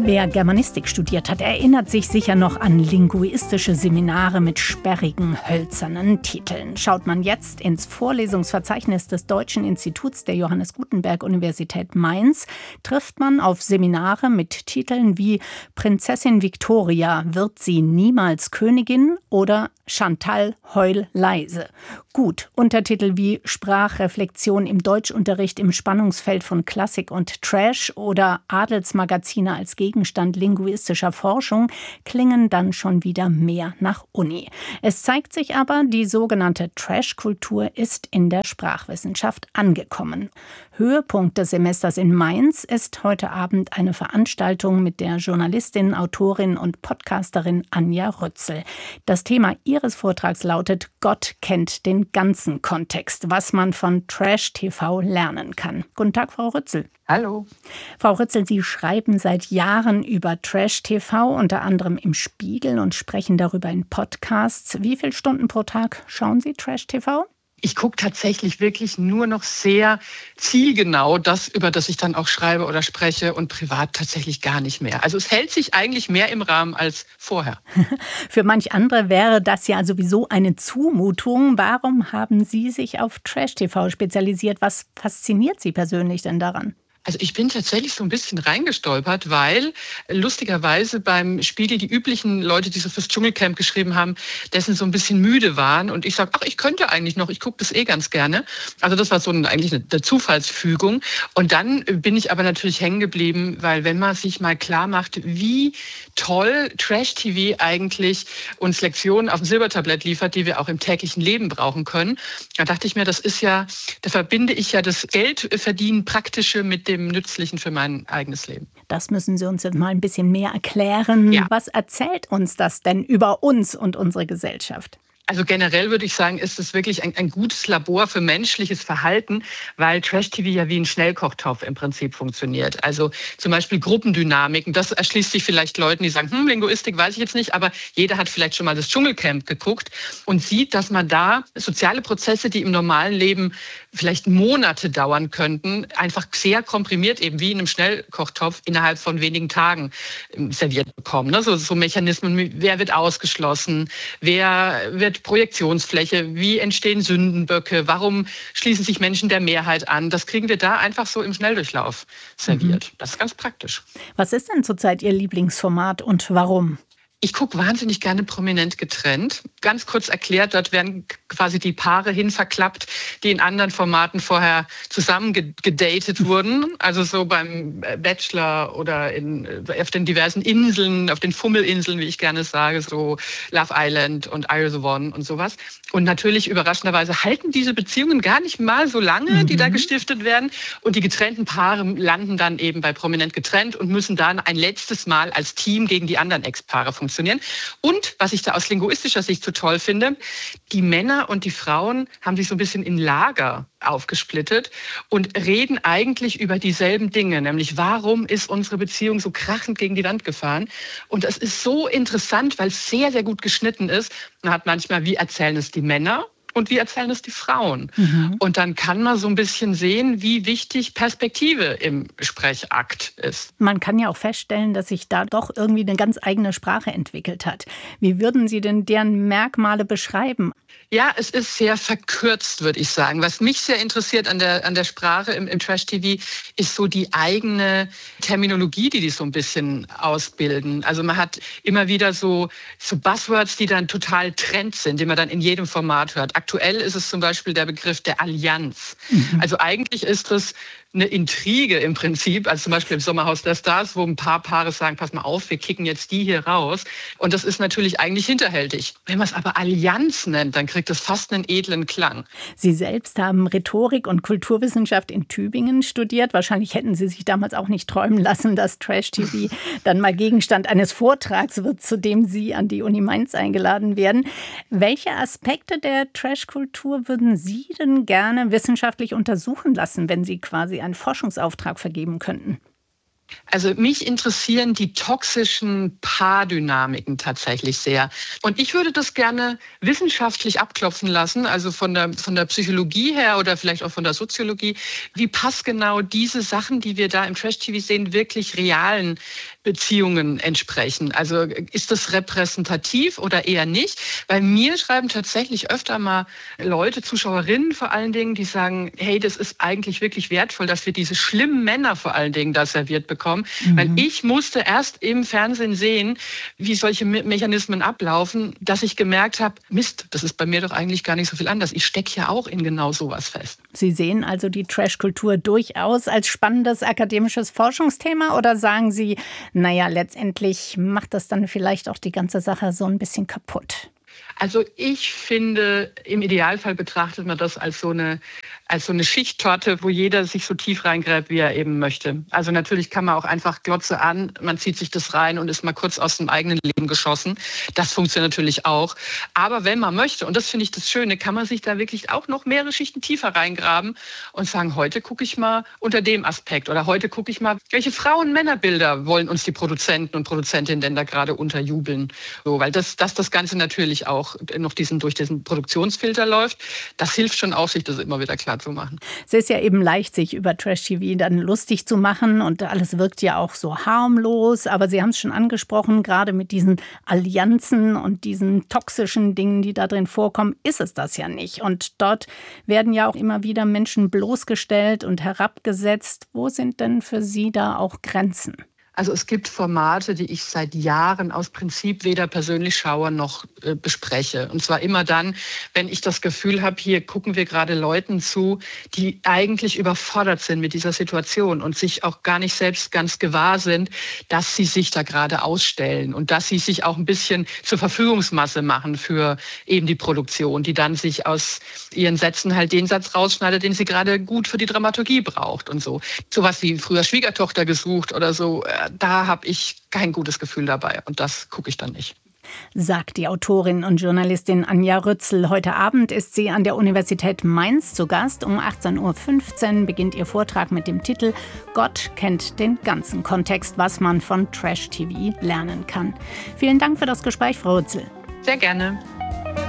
Wer Germanistik studiert hat, erinnert sich sicher noch an linguistische Seminare mit sperrigen, hölzernen Titeln. Schaut man jetzt ins Vorlesungsverzeichnis des Deutschen Instituts der Johannes Gutenberg Universität Mainz, trifft man auf Seminare mit Titeln wie Prinzessin Victoria, wird sie niemals Königin oder Chantal, heul leise. Gut, Untertitel wie Sprachreflexion im Deutschunterricht im Spannungsfeld von Klassik und Trash oder Adelsmagazine als Gegenstand linguistischer Forschung klingen dann schon wieder mehr nach Uni. Es zeigt sich aber, die sogenannte Trash-Kultur ist in der Sprachwissenschaft angekommen. Höhepunkt des Semesters in Mainz ist heute Abend eine Veranstaltung mit der Journalistin, Autorin und Podcasterin Anja Rützel. Das Thema ihres Vortrags lautet: Gott kennt den ganzen Kontext, was man von Trash-TV lernen kann. Guten Tag, Frau Rützel. Hallo. Frau Rützel, Sie schreiben seit Jahren über Trash-TV, unter anderem im Spiegel, und sprechen darüber in Podcasts. Wie viele Stunden pro Tag schauen Sie Trash-TV? Ich gucke tatsächlich wirklich nur noch sehr zielgenau das, über das ich dann auch schreibe oder spreche, und privat tatsächlich gar nicht mehr. Also es hält sich eigentlich mehr im Rahmen als vorher. Für manch andere wäre das ja sowieso eine Zumutung. Warum haben Sie sich auf Trash-TV spezialisiert? Was fasziniert Sie persönlich denn daran? Also ich bin tatsächlich so ein bisschen reingestolpert, weil lustigerweise beim Spiegel die üblichen Leute, die so fürs Dschungelcamp geschrieben haben, dessen so ein bisschen müde waren. Und ich sage, ich könnte eigentlich noch, ich gucke das ganz gerne. Also das war so eigentlich eine Zufallsfügung. Und dann bin ich aber natürlich hängen geblieben, weil wenn man sich mal klar macht, wie toll Trash-TV eigentlich uns Lektionen auf dem Silbertablett liefert, die wir auch im täglichen Leben brauchen können, da dachte ich mir, das ist ja, da verbinde ich ja das Geldverdienen Praktische mit dem Nützlichen für mein eigenes Leben. Das müssen Sie uns jetzt mal ein bisschen mehr erklären. Ja. Was erzählt uns das denn über uns und unsere Gesellschaft? Also generell würde ich sagen, ist es wirklich ein gutes Labor für menschliches Verhalten, weil Trash-TV ja wie ein Schnellkochtopf im Prinzip funktioniert. Also zum Beispiel Gruppendynamiken, das erschließt sich vielleicht Leuten, die sagen, Linguistik weiß ich jetzt nicht, aber jeder hat vielleicht schon mal das Dschungelcamp geguckt und sieht, dass man da soziale Prozesse, die im normalen Leben vielleicht Monate dauern könnten, einfach sehr komprimiert eben wie in einem Schnellkochtopf innerhalb von wenigen Tagen serviert bekommen. So Mechanismen, wer wird ausgeschlossen, wer wird Projektionsfläche, wie entstehen Sündenböcke, warum schließen sich Menschen der Mehrheit an. Das kriegen wir da einfach so im Schnelldurchlauf serviert. Das ist ganz praktisch. Was ist denn zurzeit Ihr Lieblingsformat und warum? Ich gucke wahnsinnig gerne Prominent getrennt. Ganz kurz erklärt, dort werden quasi die Paare hinverklappt, die in anderen Formaten vorher zusammen gedatet wurden. Also so beim Bachelor oder auf den diversen Inseln, auf den Fummelinseln, wie ich gerne sage, so Love Island und Are You the One und sowas. Und natürlich überraschenderweise halten diese Beziehungen gar nicht mal so lange, die da gestiftet werden. Und die getrennten Paare landen dann eben bei Prominent getrennt und müssen dann ein letztes Mal als Team gegen die anderen Ex-Paare funktionieren. Und was ich da aus linguistischer Sicht so toll finde, die Männer und die Frauen haben sich so ein bisschen in Lager aufgesplittet und reden eigentlich über dieselben Dinge, nämlich warum ist unsere Beziehung so krachend gegen die Wand gefahren? Und das ist so interessant, weil es sehr, sehr gut geschnitten ist. Man hat manchmal, wie erzählen es die Männer? Und wie erzählen es die Frauen? Und dann kann man so ein bisschen sehen, wie wichtig Perspektive im Sprechakt ist. Man kann ja auch feststellen, dass sich da doch irgendwie eine ganz eigene Sprache entwickelt hat. Wie würden Sie denn deren Merkmale beschreiben? Ja, es ist sehr verkürzt, würde ich sagen. Was mich sehr interessiert an der Sprache im Trash-TV ist so die eigene Terminologie, die so ein bisschen ausbilden. Also man hat immer wieder so Buzzwords, die dann total Trend sind, die man dann in jedem Format hört. Aktuell ist es zum Beispiel der Begriff der Allianz. Also eigentlich ist es eine Intrige im Prinzip, also zum Beispiel im Sommerhaus der Stars, wo ein paar Paare sagen, pass mal auf, wir kicken jetzt die hier raus. Und das ist natürlich eigentlich hinterhältig. Wenn man es aber Allianz nennt, dann kriegt es fast einen edlen Klang. Sie selbst haben Rhetorik und Kulturwissenschaft in Tübingen studiert. Wahrscheinlich hätten Sie sich damals auch nicht träumen lassen, dass Trash-TV dann mal Gegenstand eines Vortrags wird, zu dem Sie an die Uni Mainz eingeladen werden. Welche Aspekte der Trash-Kultur würden Sie denn gerne wissenschaftlich untersuchen lassen, wenn Sie quasi einen Forschungsauftrag vergeben könnten? Also mich interessieren die toxischen Paardynamiken tatsächlich sehr. Und ich würde das gerne wissenschaftlich abklopfen lassen, also von der Psychologie her oder vielleicht auch von der Soziologie, wie passgenau diese Sachen, die wir da im Trash-TV sehen, wirklich realen Beziehungen entsprechen. Also ist das repräsentativ oder eher nicht? Bei mir schreiben tatsächlich öfter mal Leute, Zuschauerinnen vor allen Dingen, die sagen, hey, das ist eigentlich wirklich wertvoll, dass wir diese schlimmen Männer vor allen Dingen da serviert bekommen. Weil ich musste erst im Fernsehen sehen, wie solche Mechanismen ablaufen, dass ich gemerkt habe, Mist, das ist bei mir doch eigentlich gar nicht so viel anders. Ich stecke ja auch in genau sowas fest. Sie sehen also die Trash-Kultur durchaus als spannendes akademisches Forschungsthema oder sagen Sie, naja, letztendlich macht das dann vielleicht auch die ganze Sache so ein bisschen kaputt? Also ich finde, im Idealfall betrachtet man das als so eine Schichttorte, wo jeder sich so tief reingräbt, wie er eben möchte. Also natürlich kann man auch einfach Glotze an, man zieht sich das rein und ist mal kurz aus dem eigenen Leben geschossen. Das funktioniert natürlich auch. Aber wenn man möchte, und das finde ich das Schöne, kann man sich da wirklich auch noch mehrere Schichten tiefer reingraben und sagen, heute gucke ich mal unter dem Aspekt oder heute gucke ich mal, welche Frauen-Männer-Bilder wollen uns die Produzenten und Produzentinnen denn da gerade unterjubeln. So, weil das Ganze natürlich auch noch durch diesen Produktionsfilter läuft, das hilft schon auch, sich das immer wieder klar zu machen. Es ist ja eben leicht, sich über Trash-TV dann lustig zu machen und alles wirkt ja auch so harmlos, aber Sie haben es schon angesprochen, gerade mit diesen Allianzen und diesen toxischen Dingen, die da drin vorkommen, ist es das ja nicht. Und dort werden ja auch immer wieder Menschen bloßgestellt und herabgesetzt. Wo sind denn für Sie da auch Grenzen? Also es gibt Formate, die ich seit Jahren aus Prinzip weder persönlich schaue noch bespreche. Und zwar immer dann, wenn ich das Gefühl habe, hier gucken wir gerade Leuten zu, die eigentlich überfordert sind mit dieser Situation und sich auch gar nicht selbst ganz gewahr sind, dass sie sich da gerade ausstellen und dass sie sich auch ein bisschen zur Verfügungsmasse machen für eben die Produktion, die dann sich aus ihren Sätzen halt den Satz rausschneidet, den sie gerade gut für die Dramaturgie braucht und so. Sowas wie früher Schwiegertochter gesucht oder so. Da habe ich kein gutes Gefühl dabei und das gucke ich dann nicht. Sagt die Autorin und Journalistin Anja Rützel. Heute Abend ist sie an der Universität Mainz zu Gast. Um 18.15 Uhr beginnt ihr Vortrag mit dem Titel Gott kennt den ganzen Kontext, was man von Trash-TV lernen kann. Vielen Dank für das Gespräch, Frau Rützel. Sehr gerne.